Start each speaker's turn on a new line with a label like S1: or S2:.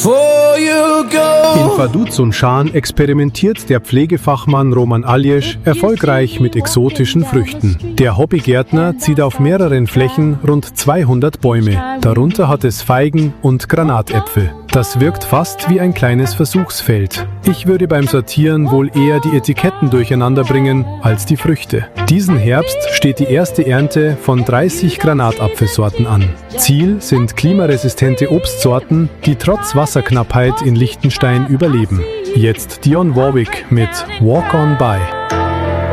S1: In Vaduz und Schaan experimentiert der Pflegefachmann Roman Aljes erfolgreich mit exotischen Früchten. Der Hobbygärtner zieht auf mehreren Flächen rund 200 Bäume. Darunter hat es Feigen und Granatäpfel. Das wirkt fast wie ein kleines Versuchsfeld. Ich würde beim Sortieren wohl eher die Etiketten durcheinander bringen als die Früchte. Diesen Herbst steht die erste Ernte von 30 Granatapfelsorten an. Ziel sind klimaresistente Obstsorten, die trotz Wasserknappheit in Liechtenstein überleben. Jetzt Dionne Warwick mit Walk On By.